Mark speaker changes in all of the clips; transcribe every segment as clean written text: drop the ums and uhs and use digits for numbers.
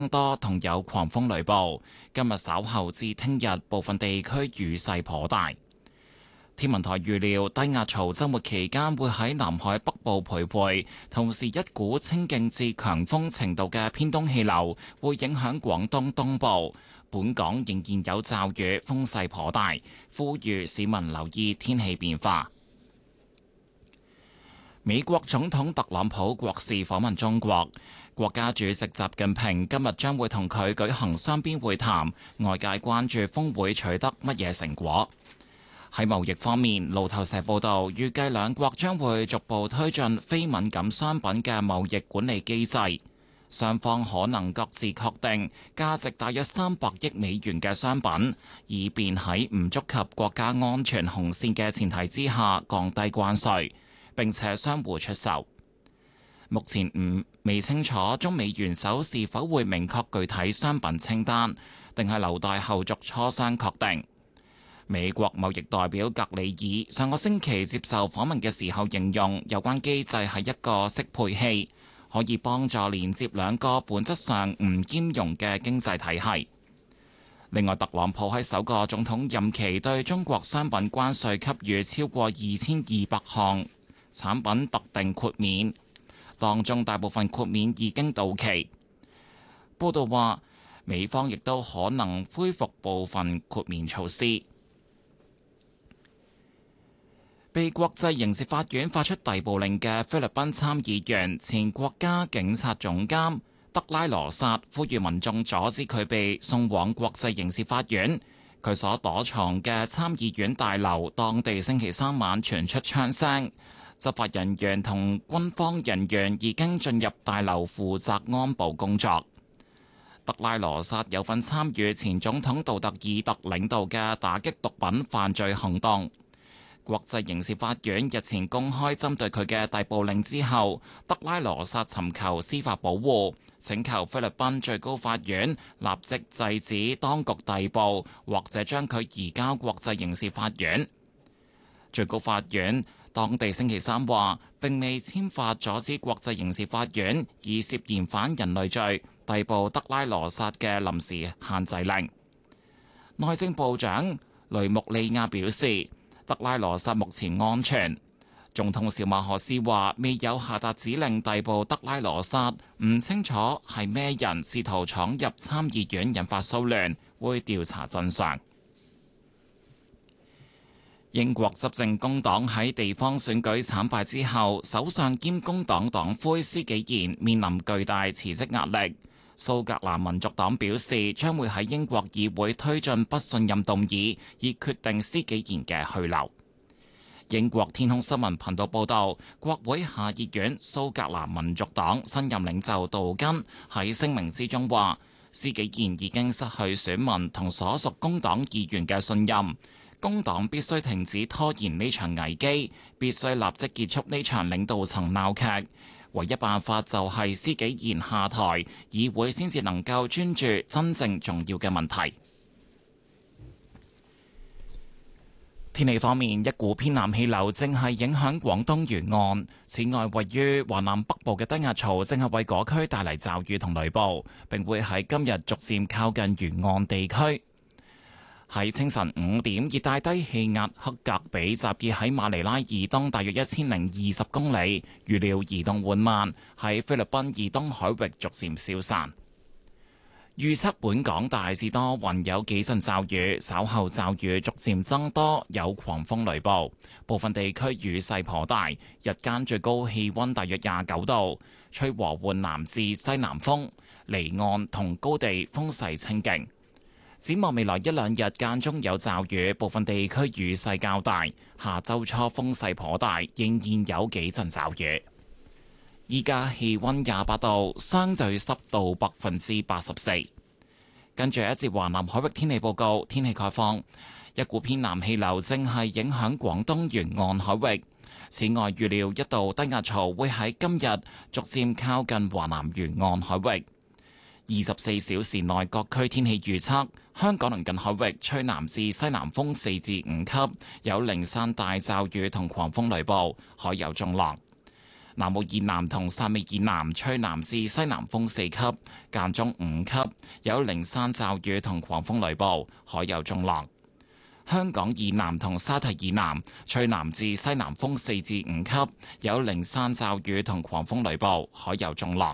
Speaker 1: 多同有狂風雷暴。今日稍後至聽日部分地區雨勢頗大。天文台預料低壓槽週末期間會喺南海北部徘徊，同時一股清勁至強風程度嘅偏東氣流會影響廣東東部。本港仍然有驟雨，風勢頗大，呼籲市民留意天氣變化。美國總統特朗普國事訪問中國，國家主席習近平今日將會同佢舉行雙邊會談，外界關注峰會取得乜嘢成果。喺貿易方面，路透社報道，預計兩國將會逐步推進非敏感商品嘅貿易管理機制，雙方可能各自確定價值大約300億美元嘅商品，以便喺唔觸及國家安全紅線嘅前提之下降低關稅，並且相互出售。目前未清楚中美元首是否會明確具體商品清單，定係留待後續磋商確定。美國貿易代表格里爾上個星期接受訪問嘅時候形容，有關機制係一個適配器，可以幫助連接兩個本質上唔兼容嘅經濟體系。另外，特朗普喺首個總統任期對中國商品關稅給予超過2200項產品特定豁免，當中大部分豁免已經到期。報道話，美方亦都可能恢復部分豁免措施。被國際刑事法院發出逮捕令嘅菲律賓參議員、前國家警察總監德拉羅薩呼籲民眾阻止佢被送往國際刑事法院。佢所躲藏嘅參議院大樓，當地星期三晚傳出槍聲，執法人員同軍方人員已經進入大樓負責安保工作。德拉羅薩有份參與前總統杜特爾特領導嘅打擊毒品犯罪行動。國際刑事法院日前公開針對佢嘅逮捕令之後，德拉羅薩尋求司法保護，請求菲律賓最高法院立即制止當局逮捕，或者將佢移交國際刑事法院。最高法院當地星期三話，並未簽發阻止國際刑事法院以涉嫌反人類罪逮捕德拉羅薩嘅臨時限制令。內政部長雷穆利亞表示，德拉羅薩目前安全。總統小馬可斯話未有下達指令逮捕德拉羅薩，唔清楚係咩人試圖闖入參議院引發騷亂，會調查真相。英國執政工黨喺地方選舉慘敗之後，首相兼工黨黨魁施紀賢面臨巨大辭職壓力。蘇格蘭民族黨表示將會喺英國議會推進不信任動議，以決定施紀賢嘅去留。英國天空新聞頻道報道，國會下議院蘇格蘭民族黨新任領袖杜根喺聲明之中話，施紀賢已經失去選民同所屬工黨議員嘅信任，工黨必須停止拖延呢場危機，必須立即結束呢場領導層鬧劇。唯一辦法就係施紀賢下台，議會先至能夠專注真正重要嘅問題。天氣方面，一股偏南氣流正係影響廣東沿岸，此外位於華南北部嘅低壓槽正係為嗰區帶嚟驟雨同雷暴，並會喺今日逐漸靠近沿岸地區。喺清晨5點，熱帶低氣壓克格比集結喺馬尼拉以東大約1020公里，預料移動緩慢，喺菲律賓以東海域逐漸消散。預測本港大致多雲，有幾陣驟雨，稍後驟雨逐漸增多，有狂風雷暴，部分地區雨勢頗大。日間最高氣溫大約29度，吹和緩南至西南風，離岸同高地風勢清勁。展望未來一兩日間中有驟雨，部分地區雨勢較大。下周初風勢頗大，仍然有幾陣驟雨。依家氣溫28度，相對濕度84%。跟住一節華南海域天氣報告，天氣概況，一股偏南氣流正係影響廣東沿岸海域。此外，預料一道低壓槽會喺今日逐漸靠近華南沿岸海域。24小時內各區天氣預測：香港鄰近海域吹南至西南風4至5級，有零散大驟雨同狂風雷暴，海有中浪。 南澳以南同汕尾以南吹南至西南風4級，間中5級，有零散驟雨同狂風雷暴，海有中浪。香港以南同沙堤以南吹南至西南風4至5級，有零散驟雨同狂風雷暴，海有中浪。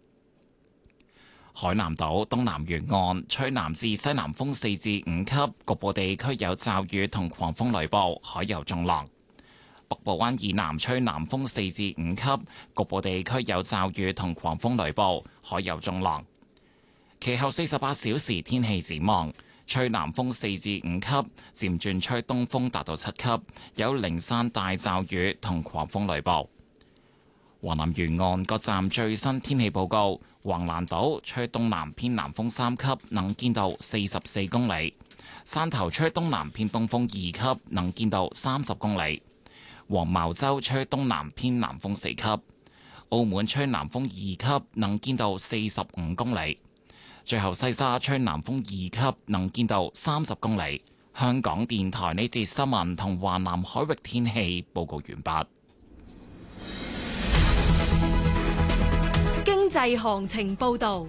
Speaker 1: 海南島東南沿岸吹南至西南風4至5級，局部地區有驟雨同狂風雷暴，海有中浪。北部灣以南吹南風4至5級，局部地區有驟雨同狂風雷暴，海有中浪。其後48小時天氣展望，吹南風4至5級，漸轉吹東風達到7級，有零散大驟雨同狂風雷暴。華南沿岸各站最新天氣報告：橫瀾島吹東南偏南風3級，能見度44公里；汕頭吹東南偏東風2級，能見度30公里；黃茅洲吹東南偏南風4級；澳門吹南風2級，能見度45公里；最後西沙吹南風2級，能見度30公里。香港電台呢節新聞同華南海域天氣報告完畢。
Speaker 2: 經濟行情報道。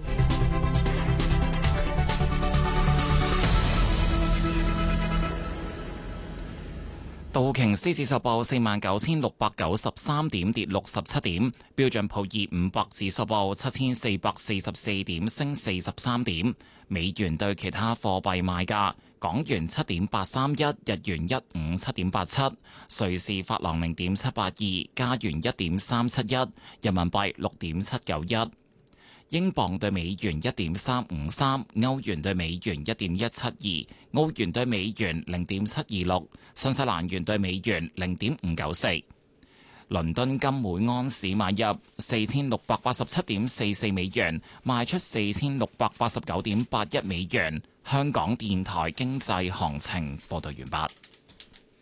Speaker 1: 道瓊斯指數報49,693點，跌67點；標準普爾500指數報7,444點，升43點。美元對其他貨幣賣價：港元7.831，日元157.87，瑞士法郎0.782，加元1.371，人民幣6.791。英鎊對美元1.353，歐元對美元1.172，澳元對美元0.726，新西蘭元對美元0.594。倫敦金每盎司買入4687.44美元，賣出4689.81美元。香港電台經濟行情報道完畢。